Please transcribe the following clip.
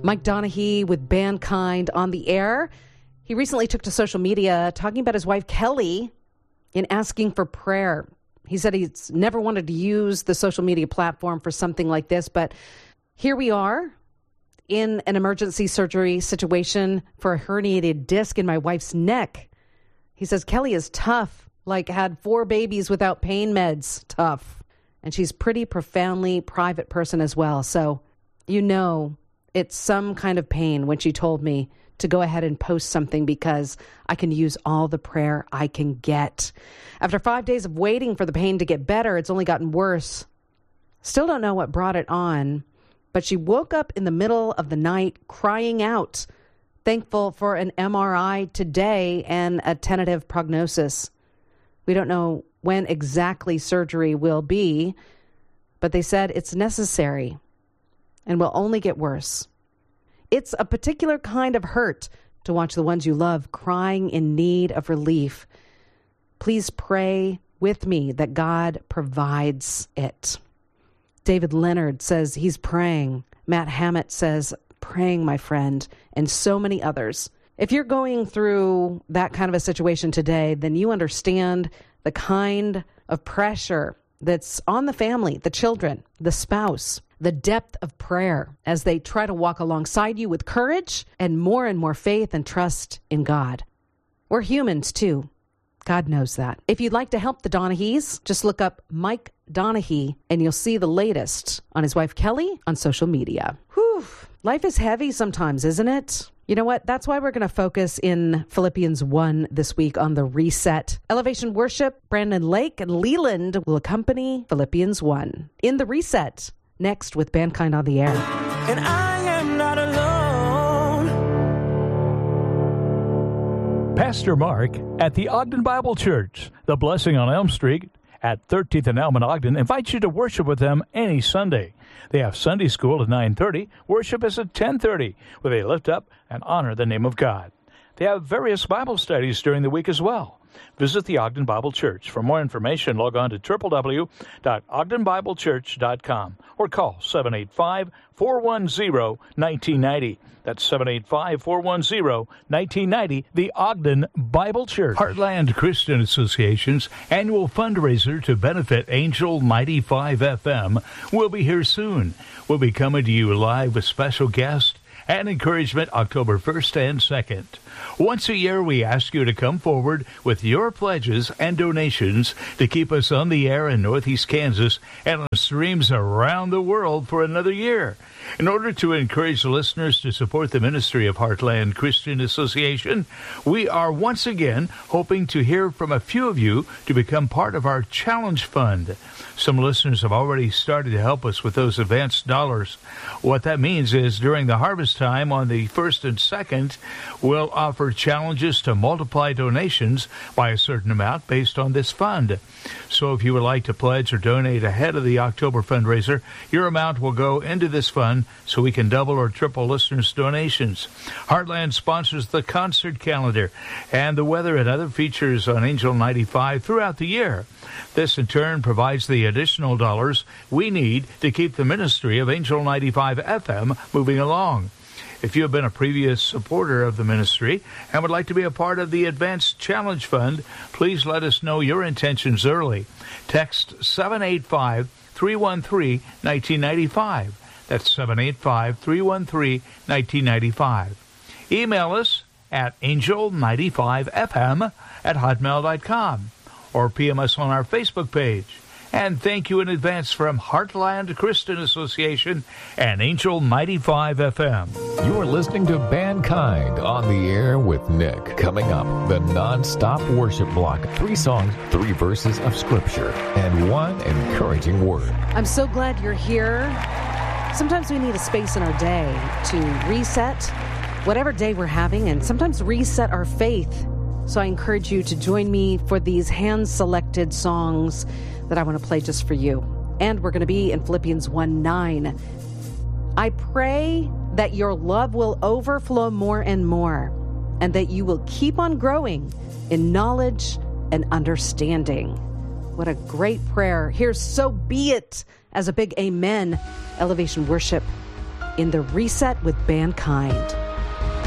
Mike Donahue with Mankind on the air. He recently took to social media talking about his wife, Kelly, in asking for prayer. He said he's never wanted to use the social media platform for something like this, but here we are in an emergency surgery situation for a herniated disc in my wife's neck. He says Kelly is tough, like had 4 babies without pain meds, tough. And she's pretty profoundly private person as well. So, you know, it's some kind of pain when she told me to go ahead and post something because I can use all the prayer I can get. After 5 days of waiting for the pain to get better, it's only gotten worse. Still don't know what brought it on, but she woke up in the middle of the night crying out, thankful for an MRI today and a tentative prognosis. We don't know when exactly surgery will be, but they said it's necessary and will only get worse. It's a particular kind of hurt to watch the ones you love crying in need of relief. Please pray with me that God provides it. David Leonard says he's praying. Matt Hammett says, praying, my friend, and so many others. If you're going through that kind of a situation today, then you understand the kind of pressure that's on the family, the children, the spouse, the depth of prayer as they try to walk alongside you with courage and more faith and trust in God. We're humans too. God knows that. If you'd like to help the Donahues, just look up Mike Donahue and you'll see the latest on his wife Kelly on social media. Whew. Life is heavy sometimes, isn't it? You know what? That's why we're going to focus in Philippians 1 this week on the reset. Elevation Worship, Brandon Lake and Leland will accompany Philippians 1 in the reset. Next with Mankind on the air. And I am not alone. Pastor Mark at the Ogden Bible Church, the Blessing on Elm Street at 13th and Elm in Ogden, invites you to worship with them any Sunday. They have Sunday school at 9:30. Worship is at 10:30, where they lift up and honor the name of God. They have various Bible studies during the week as well. Visit the Ogden Bible Church. For more information, log on to www.ogdenbiblechurch.com or call 785-410-1990. That's 785-410-1990, the Ogden Bible Church. Heartland Christian Association's annual fundraiser to benefit Angel 95 FM will be here soon. We'll be coming to you live with special guests and encouragement October 1st and 2nd. Once a year, we ask you to come forward with your pledges and donations to keep us on the air in Northeast Kansas and on streams around the world for another year. In order to encourage listeners to support the ministry of Heartland Christian Association, we are once again hoping to hear from a few of you to become part of our Challenge Fund. Some listeners have already started to help us with those advanced dollars. What that means is during the harvest time on the 1st and 2nd, we'll offer challenges to multiply donations by a certain amount based on this fund. So if you would like to pledge or donate ahead of the October fundraiser, your amount will go into this fund so we can double or triple listeners' donations. Heartland sponsors the concert calendar and the weather and other features on Angel 95 throughout the year. This, in turn, provides the additional dollars we need to keep the ministry of Angel 95 FM moving along. If you have been a previous supporter of the ministry and would like to be a part of the Advanced Challenge Fund, please let us know your intentions early. Text 785-313-1995. That's 785-313-1995. Email us at angel95fm@hotmail.com or PM us on our Facebook page. And thank you in advance from Heartland Christian Association and Angel 95 FM. You're listening to Mankind on the air with Nick. Coming up, the non-stop worship block. 3 songs, 3 verses of Scripture, and 1 encouraging word. I'm so glad you're here. Sometimes we need a space in our day to reset whatever day we're having and sometimes reset our faith. So I encourage you to join me for these hand-selected songs that I want to play just for you. And we're going to be in Philippians 1:9. I pray that your love will overflow more and more, and that you will keep on growing in knowledge and understanding. What a great prayer. Here's So Be It as a big amen. Elevation Worship. in the Reset with Mankind.